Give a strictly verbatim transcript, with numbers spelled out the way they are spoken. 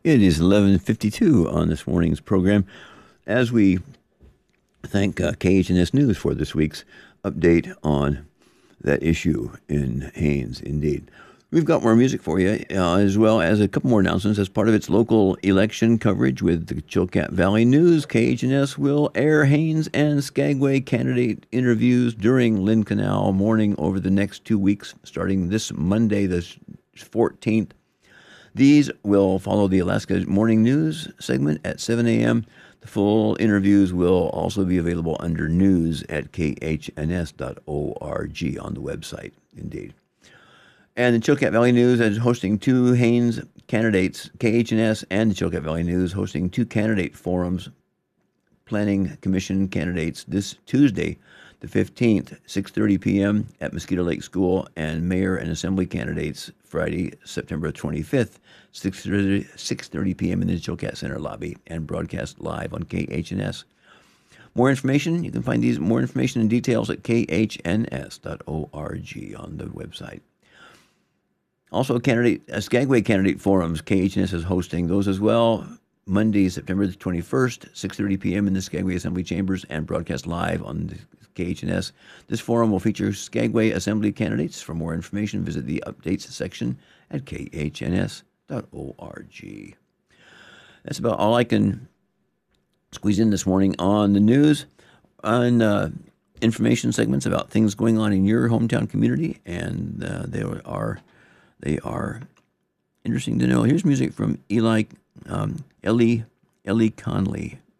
It is eleven fifty-two on this morning's program as we thank uh, K H N S News for this week's update on that issue in Haines, indeed. We've got more music for you, uh, as well as a couple more announcements as part of its local election coverage with the Chilkat Valley News. K H N S will air Haines and Skagway candidate interviews during Lynn Canal morning over the next two weeks, starting this Monday, the fourteenth. These will follow the Alaska Morning News segment at seven a.m. The full interviews will also be available under news at k h n s dot org on the website, indeed. And the Chilkat Valley News is hosting two Haines candidates, K H N S and the Chilkat Valley News hosting two candidate forums, Planning Commission candidates this Tuesday, the fifteenth, six thirty p.m. at Mosquito Lake School, and Mayor and Assembly candidates Friday, September twenty-fifth, six thirty p.m. in the Chilkat Center lobby, and broadcast live on K H N S. More information, you can find these more information and details at k h n s dot org on the website. Also, candidate uh, Skagway candidate forums, K H N S is hosting those as well. Monday, September the twenty-first, six thirty p.m. in the Skagway Assembly Chambers, and broadcast live on the K H N S. This forum will feature Skagway Assembly candidates. For more information, visit the updates section at k h n s dot org. That's about all I can squeeze in this morning on the news, on uh, information segments about things going on in your hometown community, and uh, they are they are interesting to know. Here's music from Eli um, Ellie Ellie Conley.